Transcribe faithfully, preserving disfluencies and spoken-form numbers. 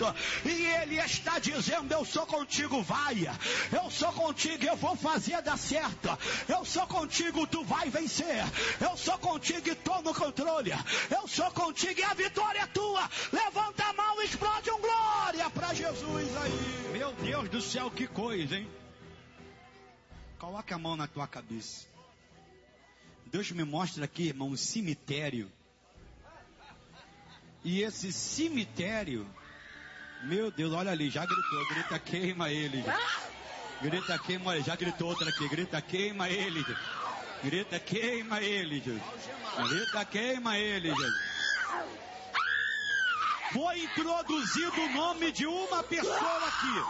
e Ele está dizendo: eu sou contigo, vai, eu sou contigo, eu vou fazer dar certo, eu sou contigo, tu vai vencer, eu sou contigo e estou no controle, eu sou contigo e a vitória é tua. Levanta a mão, explode um glória para Jesus aí. Meu Deus do céu, que coisa, hein? Coloca a mão na tua cabeça. Deus me mostra aqui, irmão, um cemitério. E esse cemitério, meu Deus, olha ali, já gritou, grita queima ele. Grita queima ele, já gritou outra aqui, grita queima ele. Grita queima ele, grita queima ele. Foi introduzido o nome de uma pessoa aqui.